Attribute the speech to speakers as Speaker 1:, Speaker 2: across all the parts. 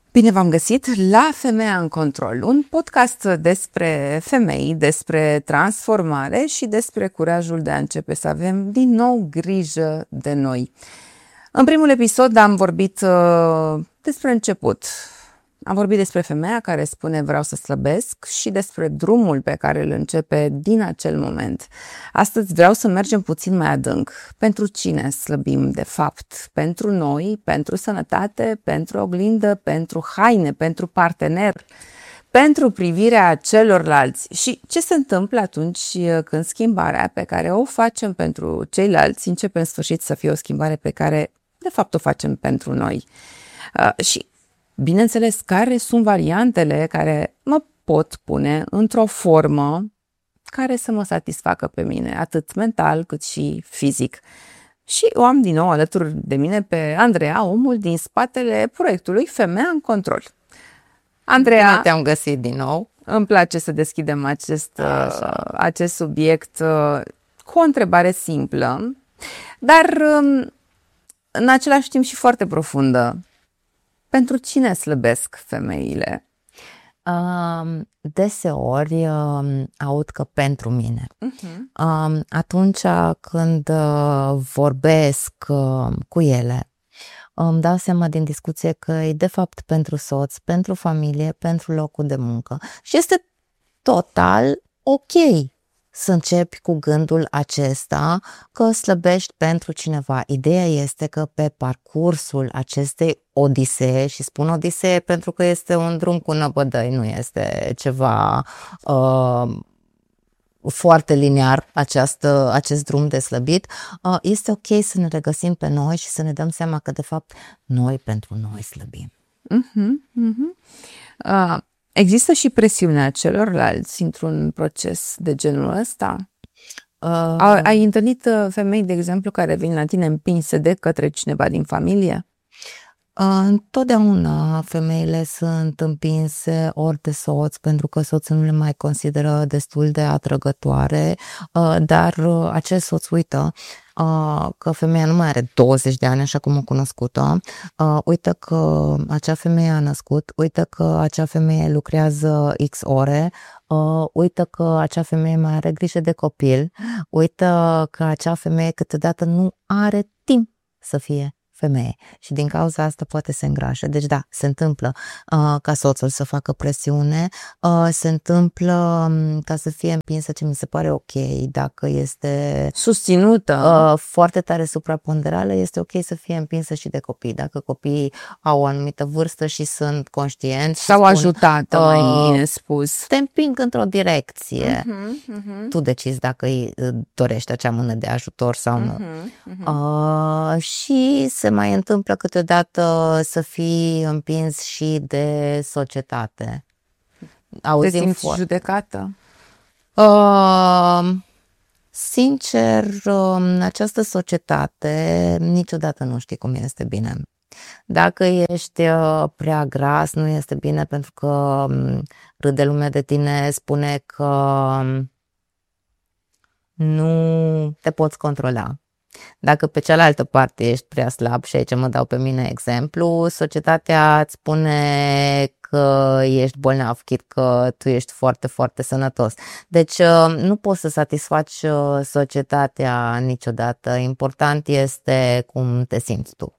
Speaker 1: Bine v-am găsit la Femeia în Control, un podcast despre femei, despre transformare și despre curajul de a începe să avem din nou grijă de noi. În primul episod am vorbit despre început. Am vorbit despre femeia care spune vreau să slăbesc și despre drumul pe care îl începe din acel moment. Astăzi vreau să mergem puțin mai adânc. Pentru cine slăbim de fapt? Pentru noi, pentru sănătate, pentru oglindă, pentru haine, pentru partener, pentru privirea celorlalți. Și ce se întâmplă atunci când schimbarea pe care o facem pentru ceilalți începe în sfârșit să fie o schimbare pe care de fapt o facem pentru noi? Și bineînțeles, care sunt variantele care mă pot pune într-o formă care să mă satisfacă pe mine, atât mental cât și fizic. Și o am din nou alături de mine pe Andreea, omul din spatele proiectului Femeia în Control. Andreea,
Speaker 2: bine te-am găsit din nou.
Speaker 1: Îmi place să deschidem acest subiect cu o întrebare simplă, dar în același timp și foarte profundă. Pentru cine slăbesc femeile?
Speaker 2: Deseori aud că pentru mine. Atunci când vorbesc cu ele, îmi dau seama din discuție că e de fapt pentru soț, pentru familie, pentru locul de muncă. Și este total ok să începi cu gândul acesta că slăbești pentru cineva. Ideea este că pe parcursul acestei odisee, și spun odisee pentru că este un drum cu năbădăi, nu este ceva foarte liniar acest drum de slăbit, este ok să ne regăsim pe noi și să ne dăm seama că de fapt noi pentru noi slăbim.
Speaker 1: Există și presiunea celorlalți într-un proces de genul ăsta? Ai întâlnit femei, de exemplu, care vin la tine împinse de către cineva din familie?
Speaker 2: Întotdeauna femeile sunt împinse ori de soț, pentru că soțul nu le mai consideră destul de atrăgătoare, dar acest soț uită că femeia nu mai are 20 de ani așa cum o cunoscut-o, uită că acea femeie a născut, uită că acea femeie lucrează X ore, uită că acea femeie mai are grijă de copil, uită că acea femeie câteodată nu are timp să fie femeie și din cauza asta poate se îngrașă. Deci da, se întâmplă ca soțul să facă presiune, se întâmplă ca să fie împinsă, ce mi se pare ok, dacă este
Speaker 1: susținută,
Speaker 2: foarte tare supraponderală, este ok să fie împinsă și de copii. Dacă copiii au o anumită vârstă și sunt conștienți
Speaker 1: sau ajutată, mai bine spus,
Speaker 2: te împing într-o direcție. Tu decizi dacă îi dorești acea mână de ajutor sau nu. Și se mai întâmplă câteodată să fii împins și de societate.
Speaker 1: Te simți judecată?
Speaker 2: Sincer, această societate niciodată nu știi cum este bine. Dacă ești prea gras, nu este bine, pentru că râde lumea de tine, spune că nu te poți controla. Dacă pe cealaltă parte ești prea slab, și aici mă dau pe mine exemplu, societatea îți spune că ești bolnav, chit că tu ești foarte, foarte sănătos. Deci nu poți să satisfaci societatea niciodată. Important este cum te simți tu.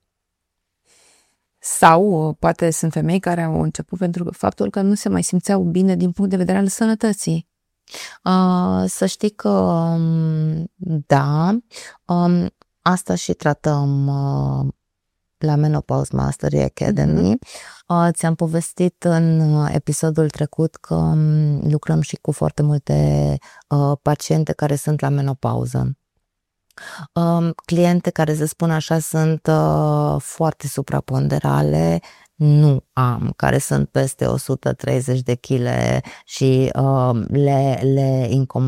Speaker 1: Sau poate sunt femei care au început pentru faptul că nu se mai simțeau bine din punct de vedere al sănătății.
Speaker 2: Să știi că da, asta și tratăm la Menopause Mastery Academy. Ți-am povestit în episodul trecut că lucrăm și cu foarte multe paciente care sunt la menopauză. Cliente care, să spun așa, sunt foarte supraponderale, nu am, care sunt peste 130 de kg și le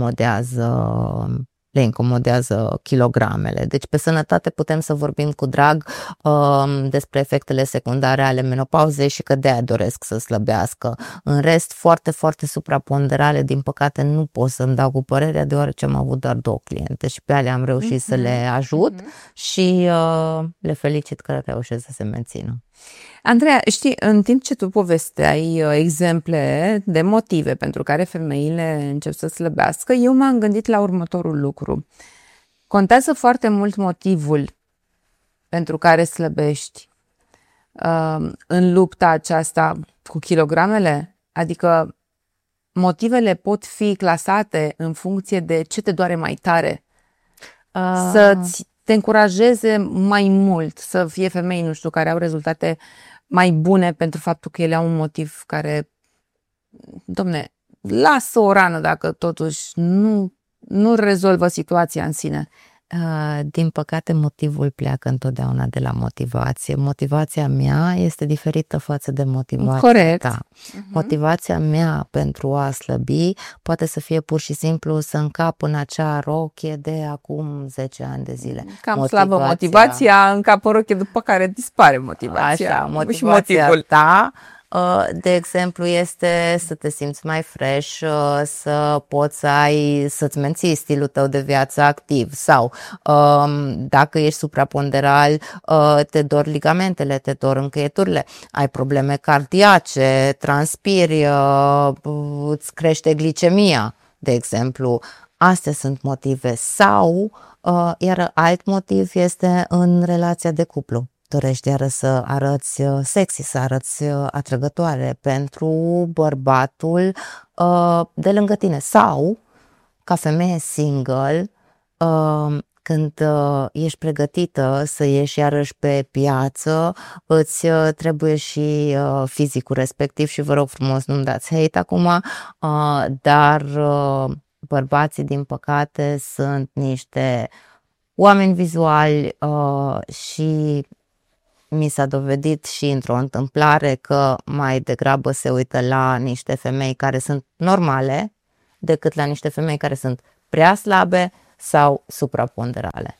Speaker 2: incomodează kilogramele. Deci pe sănătate putem să vorbim cu drag despre efectele secundare ale menopauzei și că de-aia doresc să slăbească. În rest, foarte, foarte supraponderale, din păcate nu pot să-mi dau cu părerea, deoarece am avut doar 2 cliente și pe alea am reușit să le ajut și le felicit că reușesc să se mențină.
Speaker 1: Andreea, știi, în timp ce tu povesteai exemple de motive pentru care femeile încep să slăbească, eu m-am gândit la următorul lucru. Contează foarte mult motivul pentru care slăbești în lupta aceasta cu kilogramele? Adică motivele pot fi clasate în funcție de ce te doare mai tare. Să-ți te încurajeze mai mult, să fie femei, nu știu, care au rezultate mai bune pentru faptul că ele au un motiv care, domne, lasă o rană dacă totuși nu rezolvă situația în sine.
Speaker 2: Din păcate, motivul pleacă întotdeauna de la motivație. Motivația mea este diferită față de motivația
Speaker 1: Corect.
Speaker 2: ta. Motivația mea pentru a slăbi poate să fie pur și simplu să încap în acea rochie de acum 10 ani de zile.
Speaker 1: Cam slabă motivația, încap în rochie, după care dispare motivația.
Speaker 2: Așa, motivația ta, de exemplu, este să te simți mai fresh, să poți să-ți menții stilul tău de viață activ sau dacă ești supraponderal, te dor ligamentele, te dor încăieturile, ai probleme cardiace, transpiri, îți crește glicemia, de exemplu. Astea sunt motive. Sau, iar alt motiv este în relația de cuplu. Dorești iară să arăți sexy, să arăți atrăgătoare pentru bărbatul de lângă tine. Sau, ca femeie single, când ești pregătită să ieși iarăși pe piață, îți trebuie și fizicul respectiv și vă rog frumos, nu-mi dați hate acum, dar bărbații, din păcate, sunt niște oameni vizuali și mi s-a dovedit și într-o întâmplare că mai degrabă se uită la niște femei care sunt normale decât la niște femei care sunt prea slabe sau supraponderale.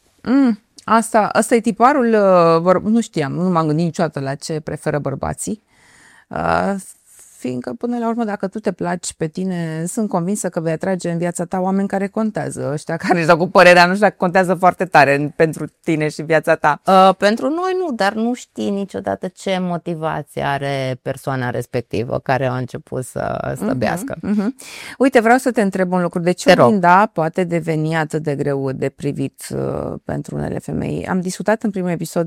Speaker 1: Asta e tiparul, nu știam, nu m-am gândit niciodată la ce preferă bărbații. Fiindcă, până la urmă, dacă tu te placi pe tine, sunt convinsă că vei atrage în viața ta oameni care contează, ăștia care își dau cu părerea, nu știu dacă contează foarte tare pentru tine și viața ta.
Speaker 2: Pentru noi nu, dar nu știi niciodată ce motivație are persoana respectivă care a început să slăbească.
Speaker 1: Uite, vreau să te întreb un lucru. De ce oglinda poate deveni atât de greu de privit pentru unele femei? Am discutat în primul episod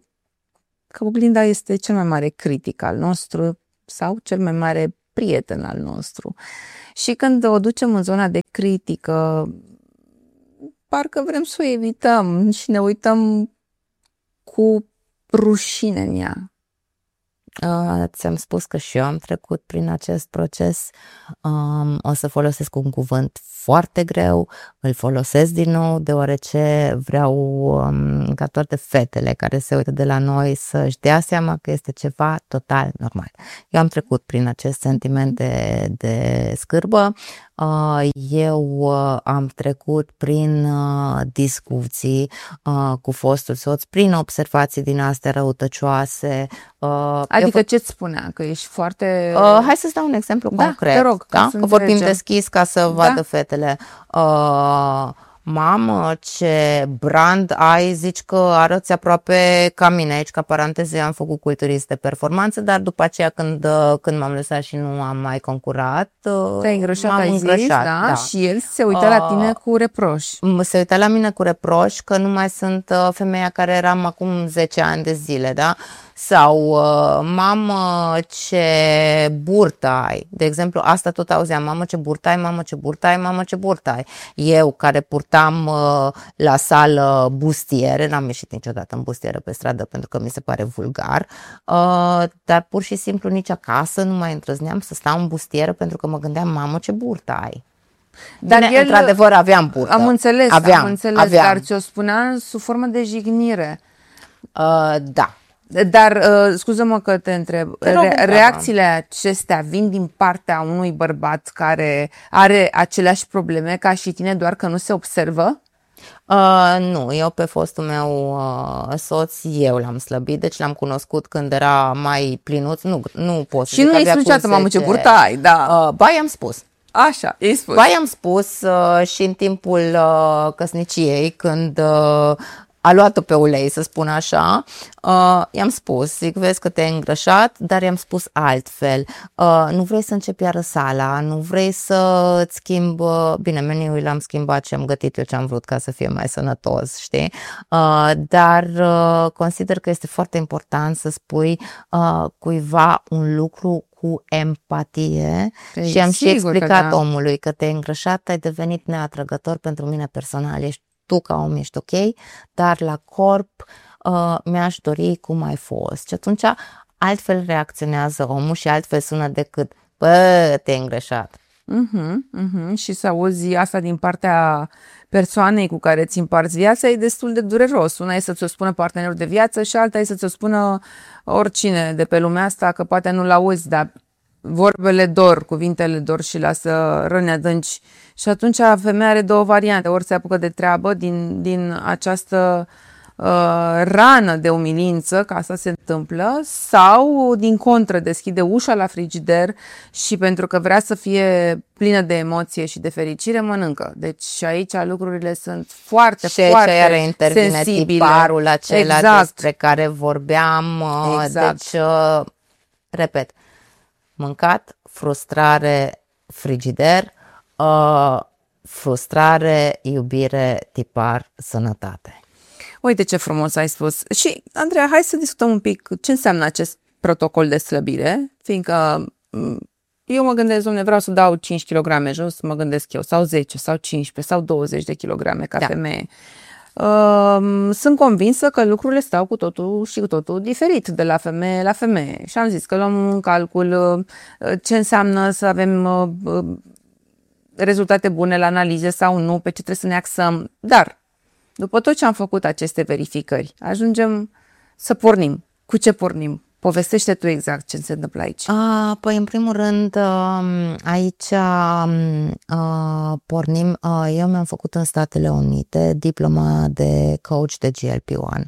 Speaker 1: că oglinda este cel mai mare critic al nostru sau cel mai mare prieten al nostru. Și când o ducem în zona de critică, parcă vrem să o evităm și ne uităm cu rușine în ea.
Speaker 2: Ți-am spus că și eu am trecut prin acest proces. O să folosesc un cuvânt foarte greu, îl folosesc din nou deoarece vreau ca toate fetele care se uită de la noi să-și dea seama că este ceva total normal. Eu am trecut prin acest sentiment de scârbă. Eu am trecut prin discuții cu fostul soț, prin observații din astea răutăcioase.
Speaker 1: Adică ce-ți spunea? Că ești foarte...
Speaker 2: Hai să-ți dau un exemplu concret.
Speaker 1: Te rog,
Speaker 2: da? Că vorbim deschis ca să vadă fetele. Mamă, ce brand ai, zici că arăți aproape ca mine. Aici, ca paranteză, am făcut culturist de performanță, dar după aceea când m-am lăsat și nu am mai concurat,
Speaker 1: te-ai îngrășat,
Speaker 2: m-am îngrășat.
Speaker 1: Da? Și el se uită la tine cu reproș.
Speaker 2: Se uită la mine cu reproș că nu mai sunt femeia care eram acum 10 ani de zile, da? Sau, mamă, ce burtă ai. De exemplu, asta tot auzeam, mamă, ce burtă ai, mamă, ce burtă ai, mamă, ce burtă ai. Eu, care purtam la sală bustiere, n-am ieșit niciodată în bustieră pe stradă pentru că mi se pare vulgar, dar pur și simplu nici acasă nu mai îndrăzneam să stau în bustieră pentru că mă gândeam, mamă, ce burtă ai. Dar el, într-adevăr, aveam burtă.
Speaker 1: Am înțeles, dar ți-o spunea sub formă de jignire.
Speaker 2: Da.
Speaker 1: Dar, scuză-mă că te întreb, reacțiile acestea vin din partea unui bărbat care are aceleași probleme ca și tine, doar că nu se observă?
Speaker 2: Nu, eu pe fostul meu soț, eu l-am slăbit, deci l-am cunoscut când era mai plinuț, nu pot să
Speaker 1: zic. Și nu i-ai spus niciodată, mamă, ce burtă ai, da.
Speaker 2: Ba, i-am spus.
Speaker 1: Așa, i-ai spus.
Speaker 2: Ba, i-am spus și în timpul căsniciei, când a luat-o pe ulei, să spun așa. I-am spus, zic, vezi că te-ai îngrășat, dar i-am spus altfel. Nu vrei să începi iară sala, nu vrei să-ți schimb, bine, meniul l-am schimbat și am gătit eu ce am vrut ca să fie mai sănătos, știi? Dar consider că este foarte important să spui cuiva un lucru cu empatie și am și explicat omului că te-ai îngrășat, ai devenit neatrăgător pentru mine personal, ești tu ca om, ești ok, dar la corp mi-aș dori cum ai fost. Și atunci altfel reacționează omul și altfel sună decât bă, te-ai îngrășat.
Speaker 1: Și să auzi asta din partea persoanei cu care ți împarți viața e destul de dureros. Una e să ți-o spună partenerul de viață și alta e să ți-o spună oricine de pe lumea asta, că poate nu-l auzi, dar vorbele dor, cuvintele dor și lasă răni adânci. Și atunci femeia are două variante. Ori se apucă de treabă din această rană de umilință, că asta se întâmplă, sau din contră deschide ușa la frigider și pentru că vrea să fie plină de emoție și de fericire, mănâncă. Deci și aici lucrurile sunt foarte,
Speaker 2: și
Speaker 1: foarte
Speaker 2: iară intervine
Speaker 1: sensibile.
Speaker 2: Tiparul acela
Speaker 1: exact.
Speaker 2: despre care vorbeam.
Speaker 1: Exact.
Speaker 2: Deci, repet, mâncat, frustrare, frigider, frustrare, iubire, tipar, sănătate.
Speaker 1: Uite ce frumos ai spus. Și, Andreea, hai să discutăm un pic ce înseamnă acest protocol de slăbire, fiindcă eu mă gândesc, dom'le, vreau să dau 5 kg jos, mă gândesc eu, sau 10, sau 15, sau 20 de kilograme ca femeie. Sunt convinsă că lucrurile stau cu totul și cu totul diferit de la femeie la femeie. Și am zis că luăm în calcul ce înseamnă să avem rezultate bune la analize sau nu, pe ce trebuie să ne axăm, dar după tot ce am făcut aceste verificări, ajungem să pornim. Cu ce pornim? Povestește tu exact ce se întâmplă aici.
Speaker 2: Păi, în primul rând, aici pornim, eu mi-am făcut în Statele Unite diploma de coach de GLP-1.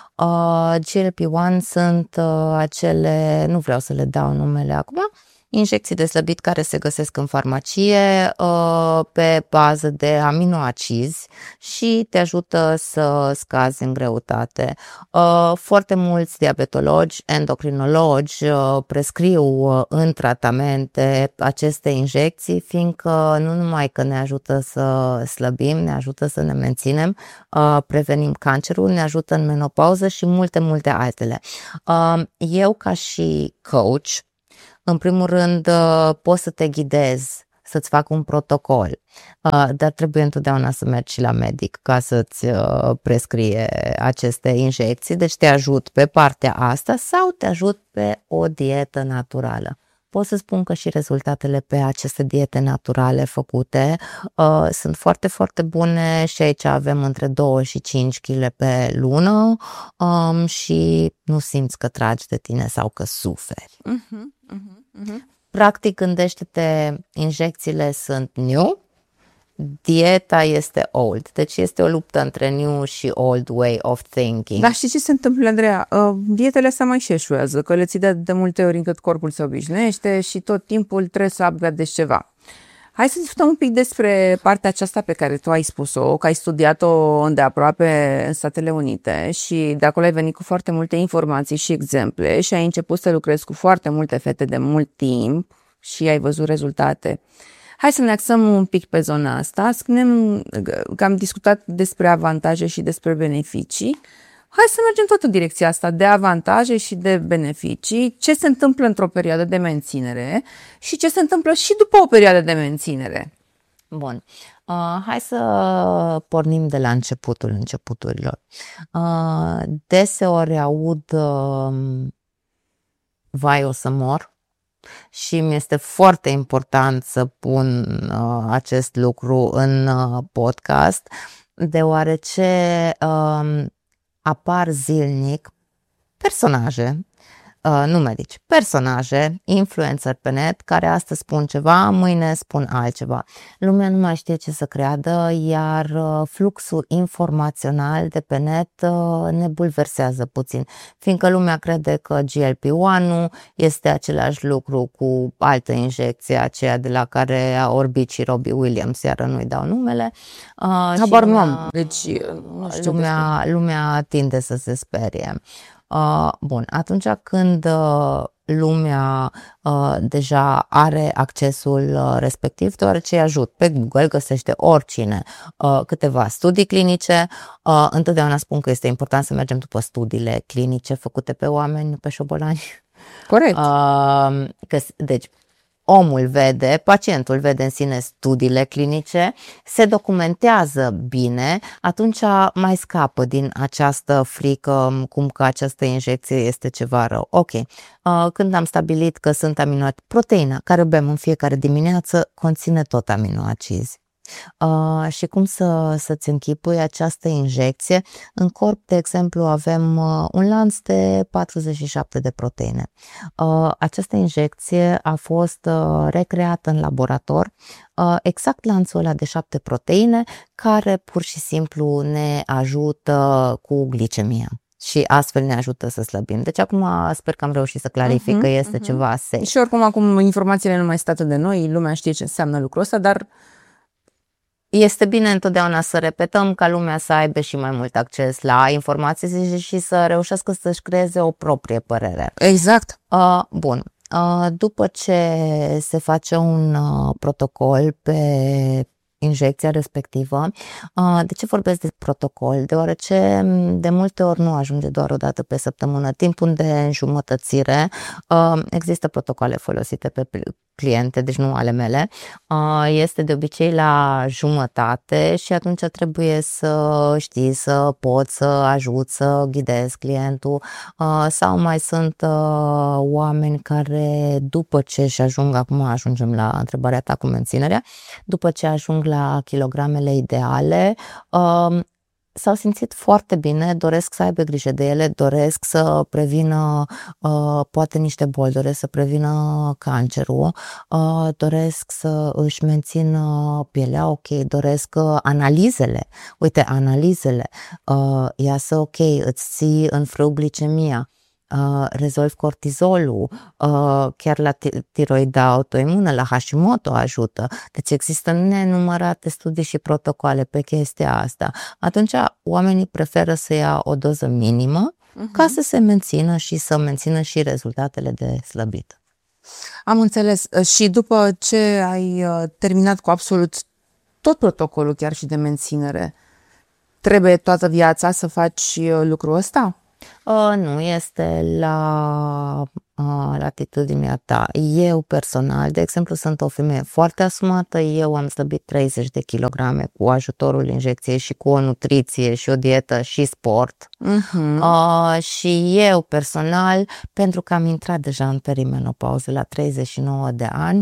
Speaker 2: GLP-1 sunt acele, nu vreau să le dau numele acum, injecții de slăbit care se găsesc în farmacie pe bază de aminoacizi și te ajută să scazi în greutate. Foarte mulți diabetologi, endocrinologi prescriu în tratamente aceste injecții, fiindcă nu numai că ne ajută să slăbim, ne ajută să ne menținem, prevenim cancerul, ne ajută în menopauză și multe, multe altele. Eu ca și coach, în primul rând, pot să te ghidez, să-ți fac un protocol, dar trebuie întotdeauna să mergi și la medic ca să-ți prescrie aceste injecții, deci te ajut pe partea asta sau te ajut pe o dietă naturală. Pot să spun că și rezultatele pe aceste diete naturale făcute sunt foarte, foarte bune și aici avem între 2 și 5 kg pe lună și nu simți că tragi de tine sau că suferi. Practic, gândește-te, injecțiile sunt new, dieta este old, deci este o luptă între new și old way of thinking.
Speaker 1: Dar știi ce se întâmplă, Andreea? Dietele astea mai și eșuează, că le ții de multe ori încât corpul se obișnuiește și tot timpul trebuie să upgradezi ceva. Hai să discutăm un pic despre partea aceasta pe care tu ai spus-o, că ai studiat-o îndeaproape în Statele Unite și de acolo ai venit cu foarte multe informații și exemple și ai început să lucrezi cu foarte multe fete de mult timp și ai văzut rezultate. Hai să ne axăm un pic pe zona asta, spunem că am discutat despre avantaje și despre beneficii. Hai să mergem tot în direcția asta de avantaje și de beneficii, ce se întâmplă într-o perioadă de menținere și ce se întâmplă și după o perioadă de menținere.
Speaker 2: Bun, hai să pornim de la începutul începuturilor. Deseori aud vai, o să mor. Și mi este foarte important să pun acest lucru în podcast, deoarece apar zilnic personaje nu medici, personaje, influencer pe net, care astăzi spun ceva, mâine spun altceva. Lumea nu mai știe ce să creadă, iar fluxul informațional de pe net ne bulversează puțin, fiindcă lumea crede că GLP-1 este același lucru cu altă injecție, aceea de la care a orbit și Robbie Williams, iar nu-i dau numele.
Speaker 1: Habar nu am, deci nu știu
Speaker 2: lumea tinde să se sperie. Bun, atunci când lumea deja are accesul respectiv, deoarece îi ajut pe Google, găsește oricine câteva studii clinice. Întotdeauna spun că este important să mergem după studiile clinice făcute pe oameni, nu pe șobolani.
Speaker 1: Corect.
Speaker 2: Deci omul vede, pacientul vede în sine studiile clinice, se documentează bine, atunci mai scapă din această frică cum că această injecție este ceva rău. Ok, când am stabilit că sunt aminoacizi, proteina care bem în fiecare dimineață conține tot aminoacizi. Și cum să-ți închipui această injecție. În corp, de exemplu, avem un lanț de 47 de proteine. Această injecție a fost recreată în laborator, exact lanțul ăla de 7 proteine, care pur și simplu ne ajută cu glicemia. Și astfel ne ajută să slăbim. Deci acum sper că am reușit să clarific că este ceva safe.
Speaker 1: Și oricum acum informațiile nu mai sunt atât de noi, lumea știe ce înseamnă lucrul ăsta, dar
Speaker 2: este bine întotdeauna să repetăm ca lumea să aibă și mai mult acces la informații și să reușească să-și creeze o proprie părere.
Speaker 1: Exact.
Speaker 2: Bun. După ce se face un protocol pe injecția respectivă. De ce vorbesc de protocol? Deoarece de multe ori nu ajunge doar o dată pe săptămână. Timpul de înjumătățire, există protocoale folosite pe cliente, deci nu ale mele, este de obicei la jumătate și atunci trebuie să știi, să poți să ajut, să ghidezi clientul, sau mai sunt oameni care după ce își ajung, acum ajungem la întrebarea ta cu menținerea, după ce ajung la kilogramele ideale, s-au simțit foarte bine, doresc să aibă grijă de ele, doresc să prevină poate niște boli, doresc să prevină cancerul, doresc să își mențină pielea ok, doresc analizele. Uite, analizele, iasă ok, îți ții în frâu glicemia, rezolvi cortizolul, chiar la tiroida autoimună, la Hashimoto ajută. Deci există nenumărate studii și protocole pe chestia asta. Atunci oamenii preferă să ia o doză minimă ca să se mențină și să mențină și rezultatele de slăbit.
Speaker 1: Am înțeles. Și după ce ai terminat cu absolut tot protocolul, chiar și de menținere, trebuie toată viața să faci lucrul ăsta?
Speaker 2: Nu este la latitudinea ta. Eu personal, de exemplu, sunt o femeie foarte asumată, eu am slăbit 30 de kilograme cu ajutorul injecției și cu o nutriție și o dietă și sport. Și eu personal, pentru că am intrat deja în perimenopauză la 39 de ani,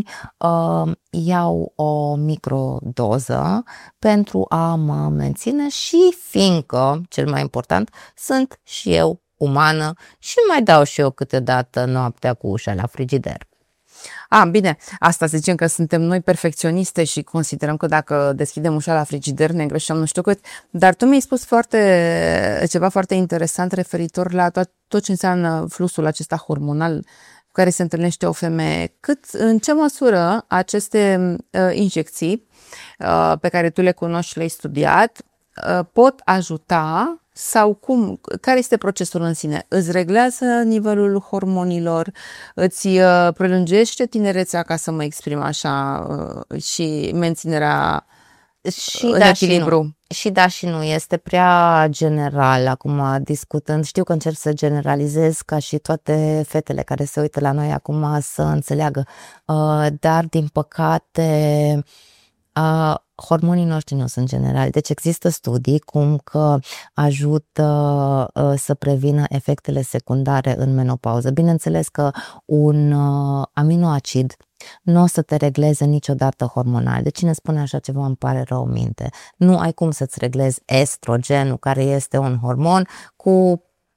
Speaker 2: iau o microdoză pentru a mă menține și fiindcă, cel mai important, sunt și eu umană și mai dau și eu câteodată noaptea cu ușa la frigider.
Speaker 1: Bine, asta zicem că suntem noi perfecționiste și considerăm că dacă deschidem ușa la frigider ne greșeam nu știu cât, dar tu mi-ai spus ceva foarte interesant referitor la tot ce înseamnă fluxul acesta hormonal cu care se întâlnește o femeie. În ce măsură aceste injecții pe care tu le cunoști și le-ai studiat pot ajuta sau care este procesul în sine? Îți reglează nivelul hormonilor, îți prelungește tinerețea, ca să mă exprim așa, și menținerea în echilibru?
Speaker 2: Și da și nu, este prea general acum discutând, știu că încerc să generalizez ca și toate fetele care se uită la noi acum să înțeleagă, dar din păcate hormonii noștri nu sunt generali, deci există studii cum că ajută să prevină efectele secundare în menopauză. Bineînțeles că un aminoacid nu o să te regleze niciodată hormonal. De cine spune așa ceva îmi pare rău minte. Nu ai cum să-ți reglezi estrogenul, care este un hormon, cu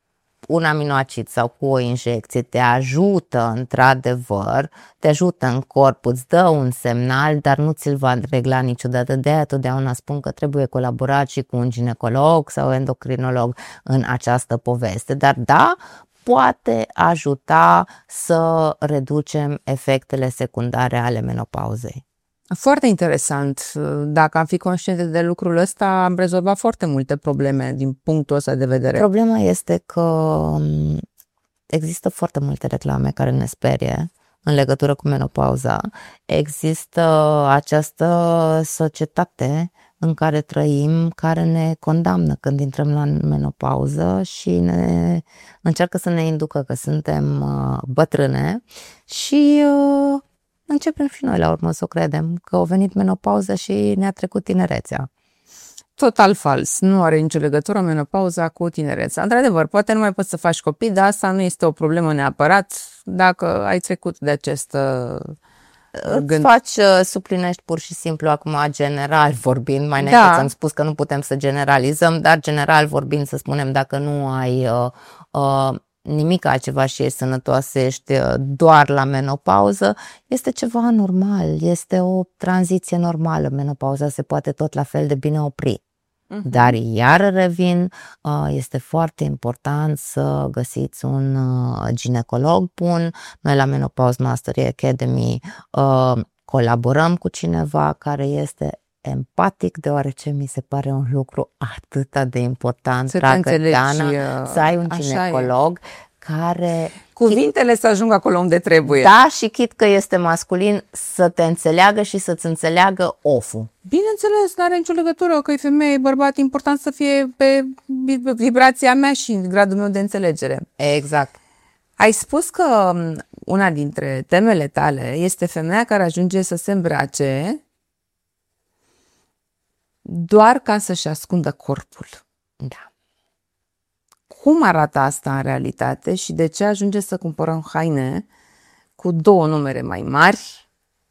Speaker 2: un aminoacid sau cu o injecție te ajută într-adevăr, te ajută în corp, îți dă un semnal, dar nu ți-l va regla niciodată. De aia totdeauna spun că trebuie colaborat și cu un ginecolog sau endocrinolog în această poveste. Dar da, poate ajuta să reducem efectele secundare ale menopauzei.
Speaker 1: Foarte interesant. Dacă am fi conștiente de lucrul ăsta, am rezolvat foarte multe probleme din punctul ăsta de vedere.
Speaker 2: Problema este că există foarte multe reclame care ne sperie în legătură cu menopauza. Există această societate în care trăim, care ne condamnă când intrăm la menopauză și ne încearcă să ne inducă că suntem bătrâne și începem și noi la urmă să o credem că a venit menopauza și ne-a trecut tinerețea.
Speaker 1: Total fals. Nu are nicio legătură menopauza cu tinerețea. Într-adevăr, poate nu mai poți să faci copii, dar asta nu este o problemă neapărat dacă ai trecut de acest gând.
Speaker 2: Suplinești pur și simplu acum general vorbind, mai înainte ți-am spus că nu putem să generalizăm, dar general vorbind să spunem dacă nu ai nimic altceva și ești sănătoasă, ești doar la menopauză, este ceva normal, este o tranziție normală. Menopauza se poate tot la fel de bine opri. Dar iar revin, este foarte important să găsiți un ginecolog bun. Noi la Menopause Mastery Academy colaborăm cu cineva care este empatic, deoarece mi se pare un lucru atât de important, dragă Diana, să ai un ginecolog care...
Speaker 1: Cuvintele să ajungă acolo unde trebuie.
Speaker 2: Da, și chit că este masculin, să te înțeleagă și să-ți înțeleagă oful.
Speaker 1: Bineînțeles, nu are nicio legătură că e femeie, bărbat, important să fie pe vibrația mea și gradul meu de înțelegere.
Speaker 2: Exact.
Speaker 1: Ai spus că una dintre temele tale este femeia care ajunge să se îmbrace doar ca să-și ascundă corpul.
Speaker 2: Da.
Speaker 1: Cum arată asta în realitate și de ce ajunge să cumpărăm haine cu 2 numere mai mari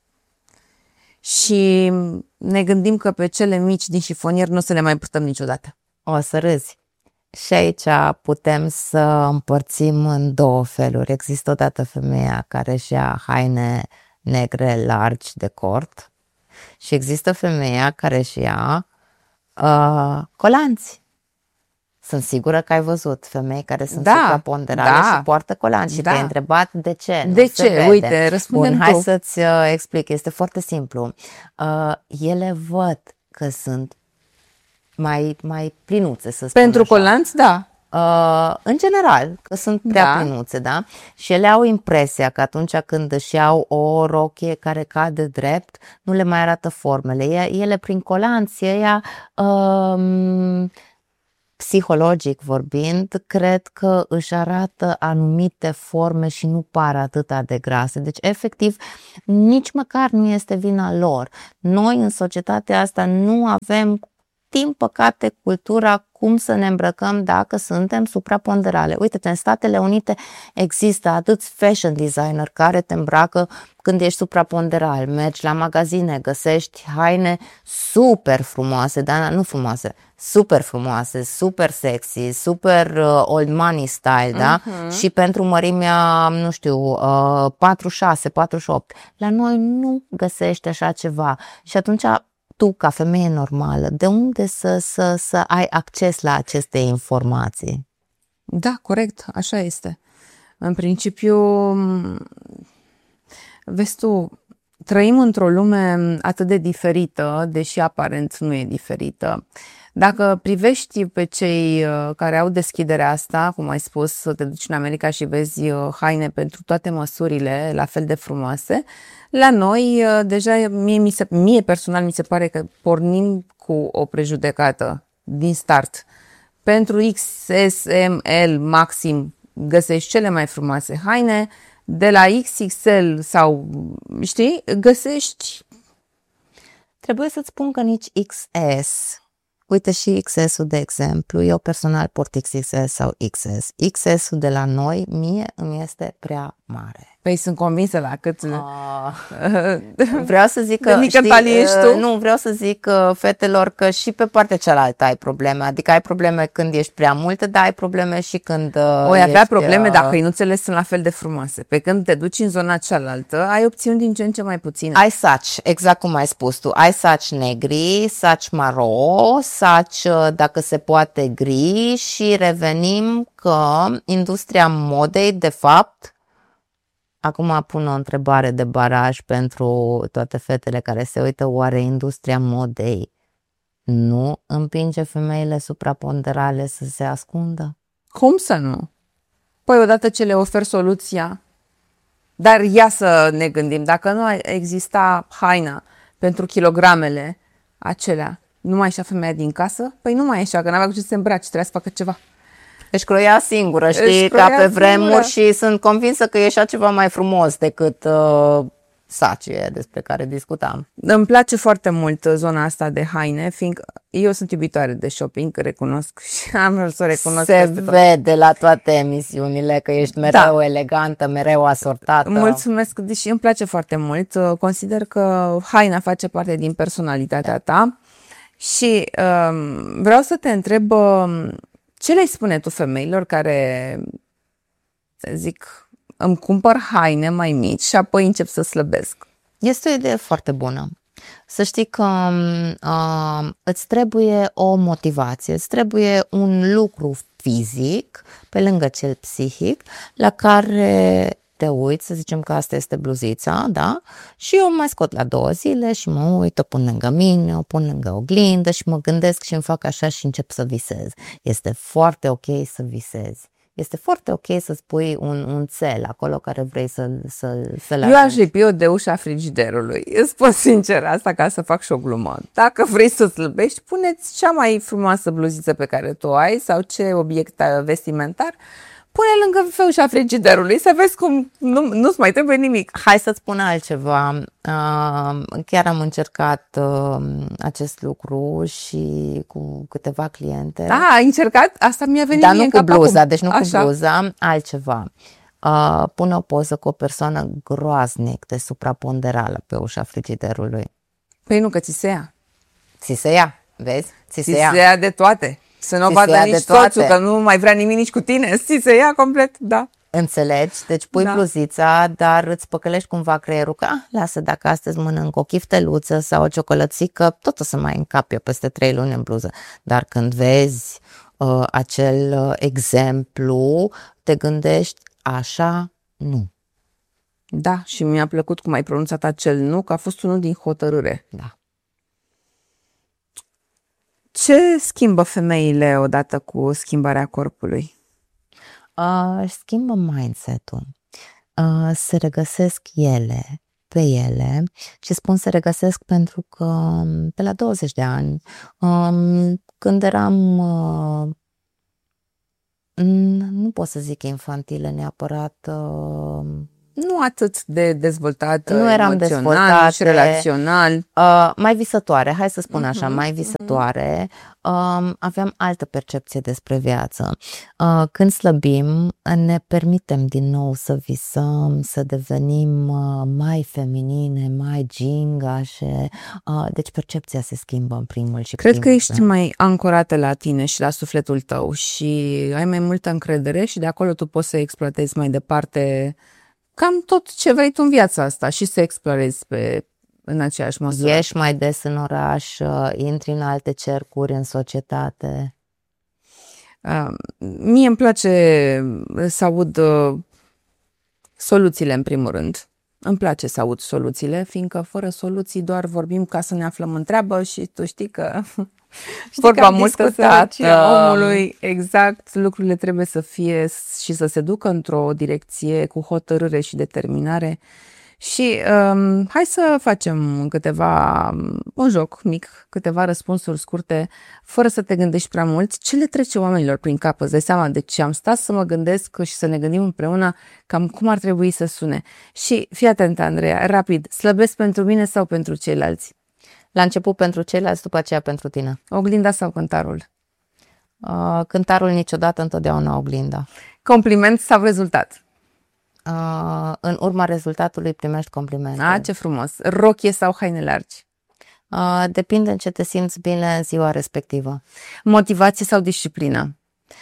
Speaker 1: și ne gândim că pe cele mici din șifonier nu o să le mai purtăm niciodată?
Speaker 2: O să râzi. Și aici putem să împărțim în 2 feluri. Există odată femeia care își ia haine negre largi de cort și există femeia care își ia colanți. Sunt sigură că ai văzut femei care sunt supraponderale și poartă colanți și te-ai întrebat de ce.
Speaker 1: De ce? Uite, răspundem tu.
Speaker 2: Hai să-ți explic. Este foarte simplu. Ele văd că sunt mai plinuțe, să spun
Speaker 1: Pentru
Speaker 2: așa.
Speaker 1: colanți, da.
Speaker 2: În general, că sunt prea plinuțe, da? Și ele au impresia că atunci când își iau o rochie care cade drept, nu le mai arată formele. Ele prin colanți, psihologic vorbind, cred că își arată anumite forme și nu par atât de grase. Deci, efectiv, nici măcar nu este vina lor. Noi, în societatea asta, nu avem, din păcate, cultura cum să ne îmbrăcăm dacă suntem supraponderale. Uite-te, în Statele Unite există atâți fashion designer care te îmbracă când ești supraponderal. Mergi la magazine, găsești haine super frumoase, dar nu frumoase, super frumoase, super sexy, super old money style, da? Și pentru mărimea, nu știu, 46, 48. La noi nu găsești așa ceva. Și atunci tu, ca femeie normală, de unde să ai acces la aceste informații?
Speaker 1: Da, corect, așa este. În principiu, vezi tu, trăim într-o lume atât de diferită, deși aparent nu e diferită. Dacă privești pe cei care au deschiderea asta, cum ai spus, să te duci în America și vezi haine pentru toate măsurile la fel de frumoase, la noi deja mie personal mi se pare că pornim cu o prejudecată din start. Pentru XS, ML, maxim găsești cele mai frumoase haine, de la XXL sau, știi, găsești...
Speaker 2: Trebuie să-ți spun că nici XS... Uite și XS-ul, de exemplu, eu personal port XXS sau XS. XS-ul de la noi, mie îmi este prea mare.
Speaker 1: Păi sunt convinsă la cât...
Speaker 2: Vreau să zic că...
Speaker 1: De mică talie ești tu?
Speaker 2: Nu, vreau să zic fetelor că și pe partea cealaltă ai probleme. Adică ai probleme când ești prea multă, dar ai probleme și când
Speaker 1: Oi avea probleme dacă căinuțele sunt la fel de frumoase. Pe când te duci în zona cealaltă, ai opțiuni din ce în ce mai puține.
Speaker 2: Ai saci, exact cum ai spus tu. Ai saci negri, saci maro, saci, dacă se poate, gri și revenim că industria modei, de fapt, acum pun o întrebare de baraj pentru toate fetele care se uită, oare industria modei nu împinge femeile supraponderale să se ascundă?
Speaker 1: Cum să nu? Păi odată ce le ofer soluția, dar ia să ne gândim, dacă nu exista haina pentru kilogramele acelea, nu mai ieșea femeia din casă? Păi nu mai ieșea, că n-avea cu ce să se îmbrace, trebuia să facă ceva.
Speaker 2: Își croia singură, știi, ca pe vremuri și sunt convinsă că ieșea ceva mai frumos decât sacie despre care discutam.
Speaker 1: Îmi place foarte mult zona asta de haine, fiindcă eu sunt iubitoare de shopping, recunosc și am să o recunosc.
Speaker 2: Se vede la toate emisiunile că ești mereu elegantă, mereu asortată.
Speaker 1: Mulțumesc, deși îmi place foarte mult. Consider că haina face parte din personalitatea ta și vreau să te întreb ce le spune tu femeilor care, zic, îmi cumpăr haine mai mici și apoi încep să slăbesc?
Speaker 2: Este o idee foarte bună. Să știi că îți trebuie o motivație, îți trebuie un lucru fizic pe lângă cel psihic la care te uiți, să zicem că asta este bluzița, da? Și eu mai scot la 2 zile și mă uit, o pun lângă mine, o pun lângă oglindă și mă gândesc și îmi fac așa și încep să visez. Este foarte ok să visezi. Este foarte ok să-ți pui un țel acolo care vrei să-l
Speaker 1: Eu aș lipi-o de ușa frigiderului. Îți spun sincer asta ca să fac și o glumă. Dacă vrei să slăbești, puneți cea mai frumoasă bluziță pe care tu o ai sau ce obiect vestimentar, pune lângă ușa frigiderului să vezi cum nu-ți mai trebuie nimic.
Speaker 2: Hai să-ți spun altceva. Chiar am încercat acest lucru și cu câteva cliente.
Speaker 1: Da, ai încercat? Asta mi-a venit
Speaker 2: dar
Speaker 1: mie
Speaker 2: nu cu bluza,
Speaker 1: acum.
Speaker 2: deci nu cu bluza, altceva. Pune o poză cu o persoană groaznic de supraponderală pe ușa frigiderului.
Speaker 1: Păi nu, că ți se ia.
Speaker 2: Ți se ia, vezi?
Speaker 1: Ți se ia de toate. Să nu vadă nici soțul, că nu mai vrea nimic nici cu tine. Ți se ia complet, da.
Speaker 2: Înțelegi? Deci pui bluzița, dar îți păcălești cumva creierul că lasă, dacă astăzi mănânc o chifteluță sau o ciocolățică, tot o să mai încap eu peste 3 luni în bluză. Dar când vezi acel exemplu, te gândești așa, nu.
Speaker 1: Da, și mi-a plăcut cum ai pronunțat acel nu, că a fost unul din hotărâre.
Speaker 2: Da.
Speaker 1: Ce schimbă femeile odată cu schimbarea corpului?
Speaker 2: Schimbă mindset-ul. Se regăsesc pe ele și spun se regăsesc pentru că pe la 20 de ani, când eram, nu pot să zic infantile neapărat,
Speaker 1: nu atât de dezvoltat,
Speaker 2: nu eram dezvoltat
Speaker 1: și relațional.
Speaker 2: Mai visătoare, hai să spun așa, mai visătoare. Aveam altă percepție despre viață. Când slăbim, ne permitem din nou să visăm, să devenim mai feminine, mai gingașe. Deci percepția se schimbă în primul și
Speaker 1: Cred că ești mai ancorată la tine și la sufletul tău și ai mai multă încredere și de acolo tu poți să exploatezi mai departe cam tot ce vrei tu în viața asta și să explorezi în aceeași măsură.
Speaker 2: Ieși mai des în oraș, intri în alte cercuri, în societate.
Speaker 1: Mie îmi place să aud soluțiile în primul rând. Îmi place să aud soluțiile, fiindcă fără soluții doar vorbim ca să ne aflăm în treabă și tu știi că vorba multă sărăcia omului, exact, lucrurile trebuie să fie și să se ducă într-o direcție cu hotărâre și determinare. Și hai să facem un joc mic, câteva răspunsuri scurte, fără să te gândești prea mult. Ce le trece oamenilor prin cap? Îți dai seama? Deci am stat să mă gândesc și să ne gândim împreună cam cum ar trebui să sune. Și fii atentă, Andreea, rapid, slăbesc pentru mine sau pentru ceilalți?
Speaker 2: La început pentru ceilalți, după aceea pentru tine.
Speaker 1: Oglinda sau cântarul?
Speaker 2: Cântarul niciodată, întotdeauna oglinda.
Speaker 1: Compliment sau rezultat?
Speaker 2: În urma rezultatului primești complimente.
Speaker 1: Ce frumos! Rochie sau haine largi?
Speaker 2: Depinde în ce te simți bine în ziua respectivă.
Speaker 1: Motivație sau disciplină?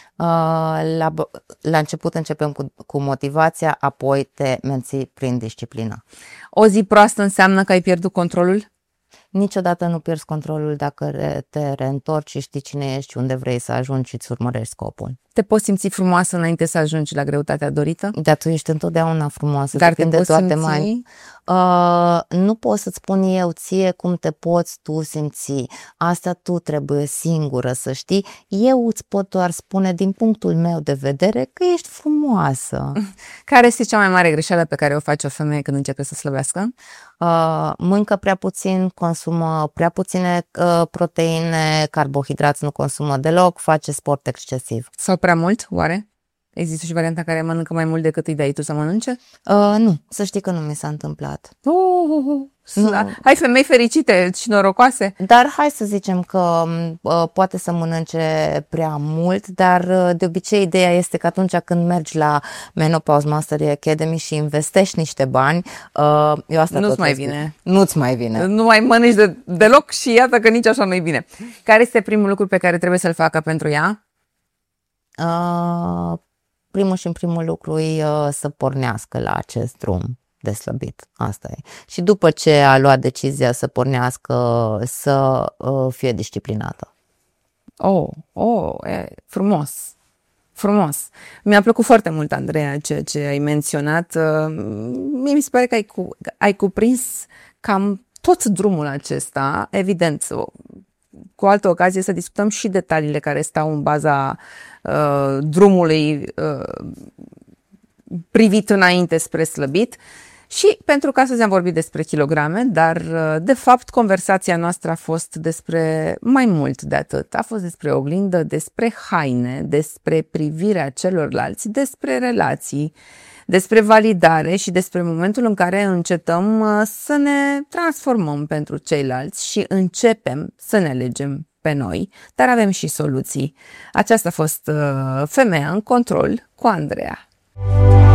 Speaker 2: La început începem cu motivația, apoi te menții prin disciplină.
Speaker 1: O zi proastă înseamnă că ai pierdut controlul?
Speaker 2: Niciodată nu pierzi controlul dacă te reîntorci și știi cine ești, unde vrei să ajungi și îți urmărești scopul.
Speaker 1: Te poți simți frumoasă înainte să ajungi la greutatea dorită?
Speaker 2: Dar tu ești întotdeauna frumoasă.
Speaker 1: Dar te poți simți?
Speaker 2: Nu pot să-ți spun eu ție cum te poți tu simți. Asta tu trebuie singură să știi. Eu îți pot doar spune din punctul meu de vedere că ești frumoasă.
Speaker 1: Care este cea mai mare greșeală pe care o face o femeie când începe să slăbească?
Speaker 2: Mâncă prea puțin, consumă prea puține proteine, carbohidrați nu consumă deloc, face sport excesiv.
Speaker 1: Sau prea mult, oare? Există și varianta care mănâncă mai mult decât îi dai tu să mănânce?
Speaker 2: Nu, să știi că nu mi s-a întâmplat.
Speaker 1: Hai, femei fericite și norocoase!
Speaker 2: Dar hai să zicem că poate să mănânce prea mult, dar de obicei ideea este că atunci când mergi la Menopause Mastery Academy și investești niște bani, eu asta
Speaker 1: nu-ți mai vine.
Speaker 2: Nu-ți mai vine.
Speaker 1: Nu mai mănânci deloc și iată că nici așa nu-i bine. Care este primul lucru pe care trebuie să-l facă pentru ea?
Speaker 2: Primul și în primul lucru e să pornească la acest drum de slăbit. Asta e. Și după ce a luat decizia să pornească, să fie disciplinată.
Speaker 1: Frumos. Frumos. Mi-a plăcut foarte mult, Andreea, ce ai menționat. Mie mi se pare că ai cuprins cam tot drumul acesta. Evident, cu altă ocazie să discutăm și detaliile care stau în baza drumului privit înainte spre slăbit. Și pentru că astăzi am vorbit despre kilograme, dar de fapt conversația noastră a fost despre mai mult de atât. A fost despre oglindă, despre haine, despre privirea celorlalți, despre relații, despre validare și despre momentul în care încetăm să ne transformăm pentru ceilalți și începem să ne alegem pe noi, dar avem și soluții. Aceasta a fost Femeia în control cu Andreea.